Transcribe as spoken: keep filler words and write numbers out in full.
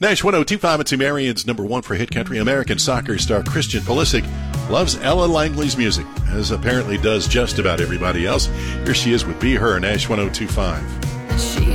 Nash one oh two point five, it's Marion's number one for hit country. American soccer star Christian Pulisic loves Ella Langley's music, as apparently does just about everybody else. Here she is with Be Her, Nash one oh two point five.